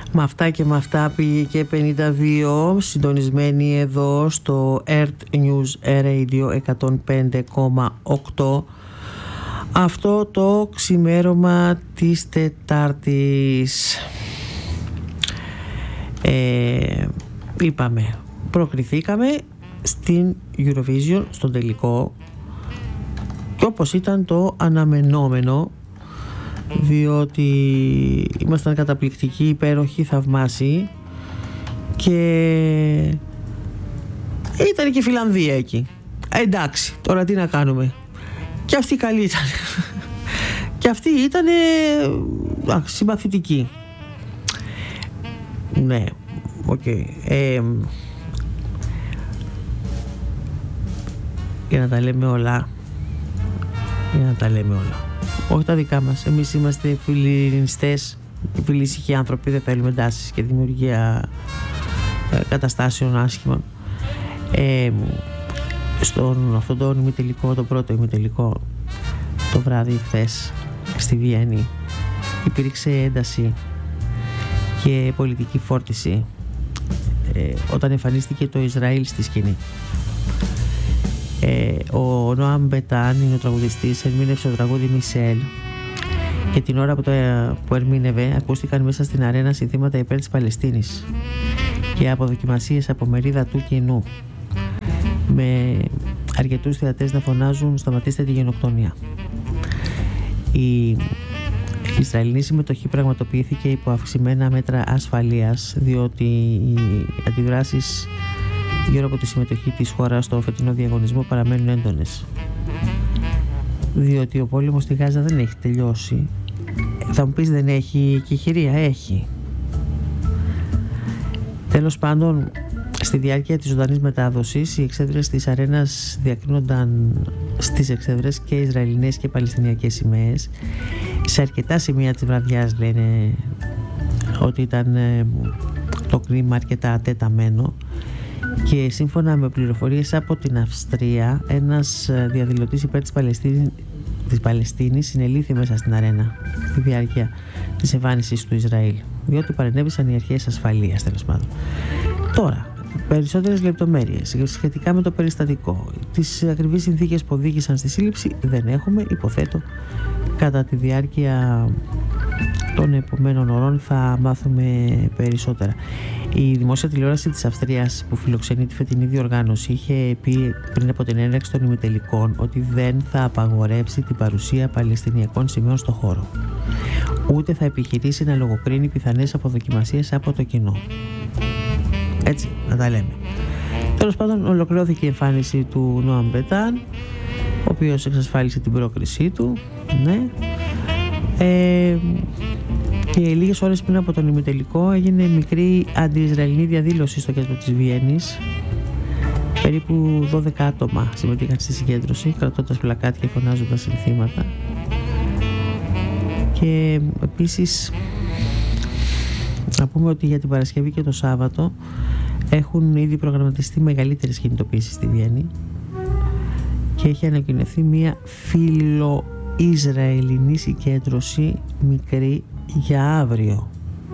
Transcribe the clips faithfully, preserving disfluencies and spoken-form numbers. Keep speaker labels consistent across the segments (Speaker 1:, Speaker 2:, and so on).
Speaker 1: Με αυτά και με αυτά πήγε και πενήντα δύο, συντονισμένοι εδώ στο Earth News Radio εκατόν πέντε κόμμα οκτώ. Αυτό το ξημέρωμα της Τετάρτης. Ε, είπαμε, προκριθήκαμε στην Eurovision, στον τελικό, και όπως ήταν το αναμενόμενο, διότι ήμασταν καταπληκτικοί, υπέροχοι, θαυμάσιοι, και ήταν και η Φιλανδία εκεί. Ε, εντάξει, τώρα τι να κάνουμε, και αυτή καλή ήταν. Και αυτή ήταν ε, συμπαθητική. Ναι, οκ. Okay. Ε, για να τα λέμε όλα, για να τα λέμε όλα, όχι τα δικά μας. Εμείς είμαστε φιλινιστές, φιλήσυχοι άνθρωποι, δεν θέλουμε εντάσεις και δημιουργία ε, καταστάσεων άσχημων. Ε, στον αυτόν τον ημιτελικό, το πρώτο ημιτελικό, το βράδυ χθες στη Βιέννη, υπήρξε ένταση και πολιτική φόρτιση ε, όταν εμφανίστηκε το Ισραήλ στη σκηνή. Ε, ο Νοάμ Μπετάν είναι ο τραγουδιστής, ερμήνευσε το τραγούδι Μισελ, και την ώρα που, το, που ερμήνευε ακούστηκαν μέσα στην αρένα συνθήματα υπέρ της Παλαιστίνης και αποδοκιμασίες από μερίδα του κοινού, με αρκετούς θεατές να φωνάζουν «Σταματήστε τη γενοκτονία». Η Η Ισραηλινή συμμετοχή πραγματοποιήθηκε υπό αυξημένα μέτρα ασφαλείας, διότι οι αντιδράσεις γύρω από τη συμμετοχή της χώρας στο φετινό διαγωνισμό παραμένουν έντονες. Διότι ο πόλεμος στη Γάζα δεν έχει τελειώσει. Θα μου πεις, δεν έχει και η χειρία? Έχει. Τέλος πάντων, στη διάρκεια της ζωντανής μετάδοσης, οι εξέδρες της αρένας διακρίνονταν στις εξέδρες και Ισραηλινές και Παλαιστινιακές σημαίες. Σε αρκετά σημεία της βραδιάς λένε ότι ήταν ε, το κλίμα αρκετά ατεταμένο, και σύμφωνα με πληροφορίες από την Αυστρία, ένας διαδηλωτής υπέρ της Παλαιστίνης, της Παλαιστίνης συνελήφθη μέσα στην αρένα στη διάρκεια της εμφάνισης του Ισραήλ, διότι παρενέβησαν οι αρχές ασφαλείας, τέλος πάντων. Τώρα, περισσότερες λεπτομέρειες σχετικά με το περιστατικό, τις ακριβείς συνθήκες που οδήγησαν στη σύλληψη δεν έχουμε. Υποθέτω κατά τη διάρκεια των επομένων ωρών θα μάθουμε περισσότερα. Η δημόσια τηλεόραση της Αυστρίας, που φιλοξενεί τη φετινή διοργάνωση, είχε πει πριν από την έναρξη των ημιτελικών ότι δεν θα απαγορεύσει την παρουσία παλαιστινιακών σημαίων στο χώρο, ούτε θα επιχειρήσει να λογοκρίνει πιθανές αποδοκιμασίες από το κοινό. Έτσι, να τα λέμε. Τέλος πάντων, ολοκληρώθηκε η εμφάνιση του Νοάμ Μπετάν, ο οποίος εξασφάλισε την πρόκρισή του, ναι. Ε, και λίγες ώρες πριν από τον ημιτελικό έγινε μικρή αντι-Ισραηλινή διαδήλωση στο κέντρο της Βιέννης. Περίπου δώδεκα άτομα συμμετείχαν στη συγκέντρωση, κρατώντας πλακάτια και φωνάζοντας συνθήματα. Και επίσης να πούμε ότι για την Παρασκευή και το Σάββατο έχουν ήδη προγραμματιστεί μεγαλύτερες κινητοποίησεις στη Βιέννη και έχει ανακοινωθεί μια φιλο-Ισραηλινή συγκέντρωση μικρή για αύριο.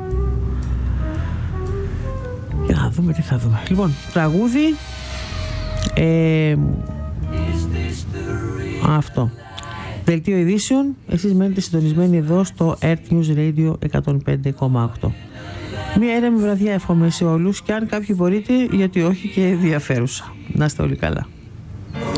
Speaker 1: Για να δούμε τι θα δούμε. Λοιπόν, τραγούδι ε, αυτό. Δελτίο ειδήσεων. Εσείς μένετε συντονισμένοι εδώ στο Earth News Radio εκατόν πέντε κόμμα οκτώ. Μία έρεμη βραδιά εύχομαι σε όλους, και αν κάποιοι μπορείτε, γιατί όχι, και ενδιαφέρουσα. Να είστε όλοι καλά.